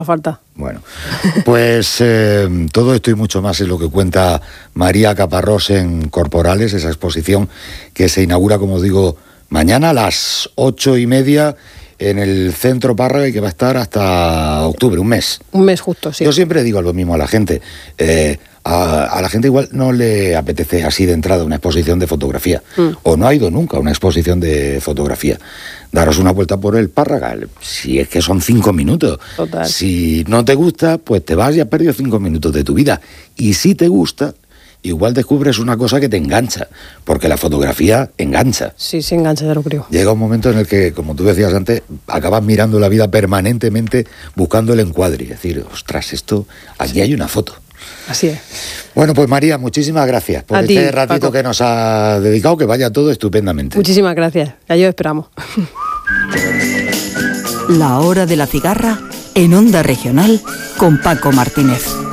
Falta. Bueno, pues todo esto y mucho más es lo que cuenta María Caparrós en Corporales, esa exposición que se inaugura, como digo, mañana a las 8:30 en el Centro Párraga y que va a estar hasta octubre, un mes. Un mes justo, sí. Yo siempre digo lo mismo a la gente. A la gente igual no le apetece así de entrada una exposición de fotografía, o no ha ido nunca a una exposición de fotografía. Daros una vuelta por el Párraga, si es que son 5 minutos. Total. Si no te gusta, pues te vas y has perdido 5 minutos de tu vida. Y si te gusta, igual descubres una cosa que te engancha, porque la fotografía engancha. Sí, engancha, ya lo creo. Llega un momento en el que, como tú decías antes, acabas mirando la vida permanentemente buscando el encuadre. Es decir, ostras, aquí hay una foto. Así es. Bueno, pues María, muchísimas gracias por este ratito, Paco, que nos ha dedicado, que vaya todo estupendamente. Muchísimas gracias, ya yo esperamos. La hora de la cigarra en Onda Regional con Paco Martínez.